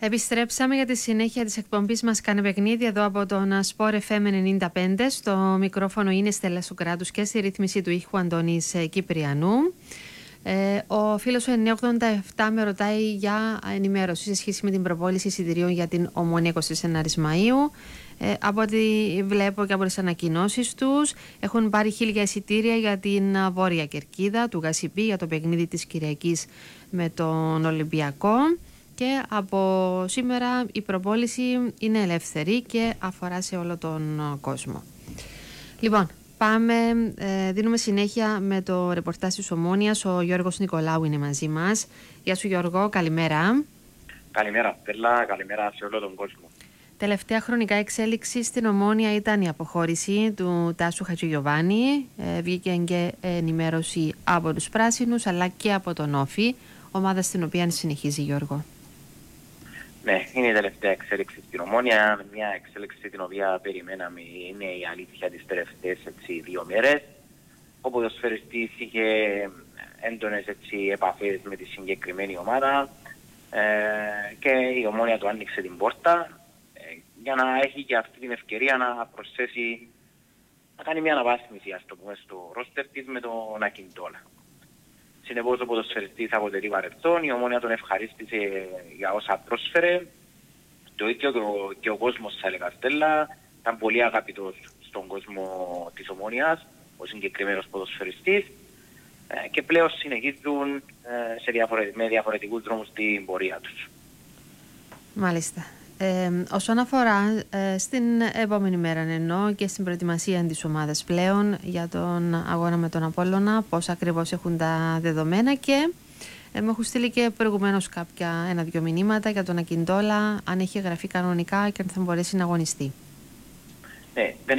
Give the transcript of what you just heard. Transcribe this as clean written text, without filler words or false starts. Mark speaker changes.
Speaker 1: Επιστρέψαμε για τη συνέχεια της εκπομπής μας «Κάνε παιχνίδι» εδώ από τον Sport FM 95. Στο μικρόφωνο είναι Στέλλα Σουκράτους και στη ρύθμιση του ήχου Αντώνης Κυπριανού. Ο φίλος 987 με ρωτάει για ενημέρωση σε σχέση με την προπόληση εισιτηρίων για την Ομόνοια 24 Μαΐου. Από ό,τι βλέπω και από τις ανακοινώσεις τους, έχουν πάρει 1.000 εισιτήρια για την Βόρεια Κερκίδα του Γασιπί για το παιχνίδι της Κυριακής με τον Ολυμπιακό. Και από σήμερα η προπόληση είναι ελεύθερη και αφορά σε όλο τον κόσμο. Λοιπόν, πάμε, δίνουμε συνέχεια με το ρεπορτάζ της Ομόνοιας. Ο Γιώργος Νικολάου είναι μαζί μας. Γεια σου Γιώργο, καλημέρα.
Speaker 2: Καλημέρα Στέλλα, καλημέρα σε όλο τον κόσμο.
Speaker 1: Τελευταία χρονικά εξέλιξη στην Ομόνοια ήταν η αποχώρηση του Τάσου Χατζηγιοβάνη. Βγήκε και ενημέρωση από τους Πράσινους αλλά και από τον Όφη, ομάδα στην οποία συνεχίζει Γιώργο.
Speaker 2: Ναι, είναι η τελευταία εξέλιξη στην Ομόνοια, μια εξέλιξη την οποία περιμέναμε, είναι η αλήθεια τις τελευταίες 2 μέρες. Ο ποδοσφαιριστής είχε έντονες επαφές με τη συγκεκριμένη ομάδα και η Ομόνοια του άνοιξε την πόρτα για να έχει και αυτή την ευκαιρία να προσθέσει, να κάνει μια αναβάθμιση ας το πούμε, στο ρόστερ της με τον Ακιντόλα. Συνεπώς ο ποδοσφαιριστής αποτελεί παρελθόν, η Ομόνοια τον ευχαρίστησε για όσα πρόσφερε. Το ίδιο και ο κόσμος θα έλεγα Στέλλα, ήταν πολύ αγαπητός στον κόσμο της Ομόνοιας, ο συγκεκριμένος ποδοσφαιριστής και πλέον συνεχίζουν με διαφορετικούς δρόμους την πορεία τους.
Speaker 1: Μάλιστα. Όσον αφορά στην επόμενη μέρα εννοώ και στην προετοιμασία της ομάδας πλέον για τον αγώνα με τον Απόλλωνα, πώς ακριβώς έχουν τα δεδομένα και μου έχουν στείλει και προηγουμένως κάποια 1-2 μηνύματα για τον Ακιντόλα, αν έχει γραφεί κανονικά και αν θα μπορέσει να αγωνιστεί.
Speaker 2: Ναι, δεν